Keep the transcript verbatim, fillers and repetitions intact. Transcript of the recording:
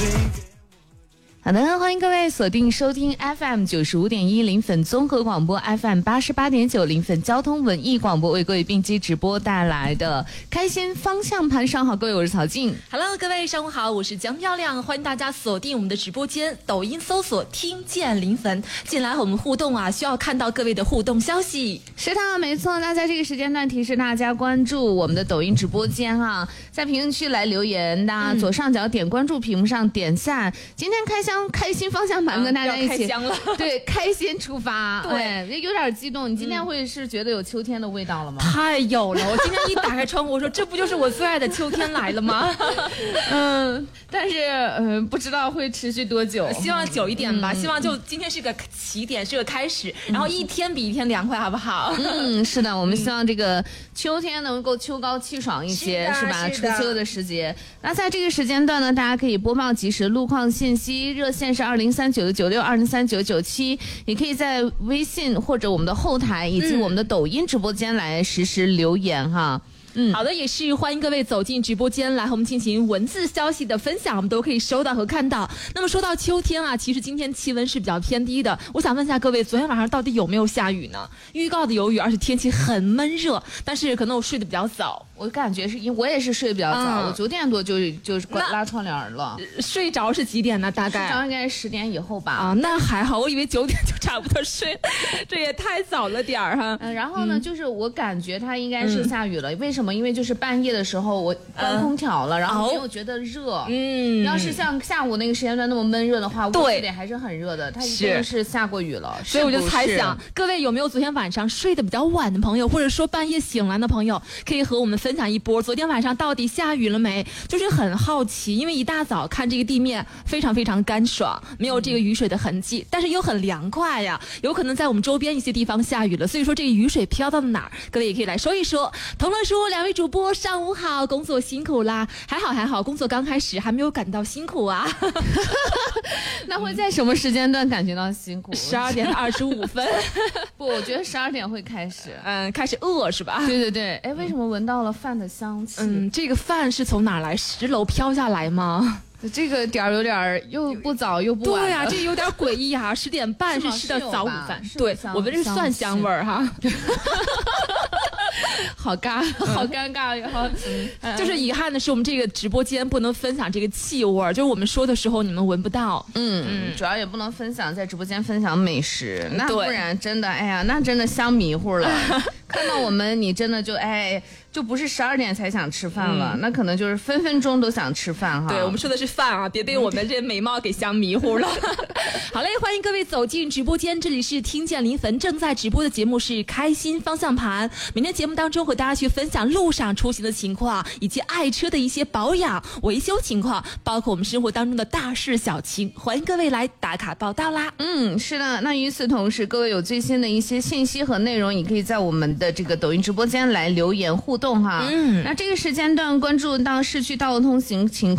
好的，欢迎各位锁定收听 F M 九十五点一临汾综合广播 F M 八十八点九临汾交通文艺广播为各位并机直播带来的开心方向盘。上好，各位，我是曹静。 Hello， 各位上午好，我是江漂亮，欢迎大家锁定我们的直播间，抖音搜索听见临汾，进来和我们互动啊，需要看到各位的互动消息。 是的，没错。那在这个时间段提示大家关注我们的抖音直播间哈、啊，在评论区来留言的、嗯、左上角点关注，屏幕上点赞。今天开箱开心方向盘跟大家一起、 啊、开箱了， 对，开心出发， 对， 哎、有点激动。你今天会是觉得有秋天的味道了吗？ 太有了！我今天一打开窗户，我说这不就是我最爱的秋天来了吗？ 嗯，但是嗯、呃，不知道会持续多久， 希望久一点吧。嗯、希望就今天是个起点，是个开始，然后一天比一天凉快，好不好？ 嗯，是的，我们希望这个秋天能够秋高气爽一些， 是, 是吧？初秋的时节。那在这个时间段呢，大家可以播报及时路况信息，热线是二零三九九六二零三九九七，也可以在微信或者我们的后台以及我们的抖音直播间来实时留言哈。 嗯，好的，也是欢迎各位走进直播间来和我们进行文字消息的分享，我们都可以收到和看到。那么说到秋天啊，其实今天气温是比较偏低的，我想问一下各位，昨天晚上到底有没有下雨呢？预告的有雨，而且天气很闷热，但是可能我睡得比较早， 我感觉是因为我也是睡比较早，嗯、我九点多就就拉窗帘了。 睡着是几点呢？大概睡着应该是十点以后吧。 啊，那还好，我以为九点就差不多睡，这也太早了点儿哈。 嗯，然后呢，嗯、就是我感觉它应该是下雨了，嗯、为什么？因为就是半夜的时候我关空调了，嗯、然后没有觉得热。嗯，要是像下午那个时间段那么闷热的话，屋子里还是很热的。它一定是下过雨了， 所以我就猜想，各位有没有昨天晚上睡得比较晚的朋友，或者说半夜醒来的朋友，可以和我们分享一波，昨天晚上到底下雨了没？就是很好奇，因为一大早看这个地面非常非常干爽，没有这个雨水的痕迹，嗯、但是又很凉快呀，有可能在我们周边一些地方下雨了，所以说这个雨水飘到了哪儿？各位也可以来说一说。同乐叔，两位主播上午好，工作辛苦啦，还好还好，工作刚开始还没有感到辛苦啊。 那会在什么时间段感觉到辛苦？ 十二点二十五分。 不，我觉得十二点会开始， 嗯，开始饿是吧？ 对对对，哎，为什么闻到了饭的香气？ 嗯，这个饭是从哪儿来？十楼飘下来吗？ 这个点儿有点又不早又不晚。 对呀、啊，这有点诡异啊！十点半是吃的早午饭，对，我们这是蒜香味儿哈。 好尬，好尴尬呀！ 嗯、就是遗憾的是，我们这个直播间不能分享这个气味儿，就是我们说的时候你们闻不到。 嗯嗯，主要也不能分享在直播间分享美食，那不然真的，哎呀，那真的香迷糊了。看到我们，你真的就哎。就不是十二点才想吃饭了、嗯，那可能就是分分钟都想吃饭哈。 对，我们说的是饭啊，别被我们这美貌给香迷糊了。好嘞，欢迎各位走进直播间，这里是听见临汾，正在直播的节目是开心方向盘。每天节目当中和大家去分享路上出行的情况，以及爱车的一些保养、维修情况，包括我们生活当中的大事小情。欢迎各位来打卡报道啦。 嗯，是的。那与此同时，各位有最新的一些信息和内容，也可以在我们的这个抖音直播间来留言互动。动哈，嗯，那这个时间段关注到市区道路通行情况。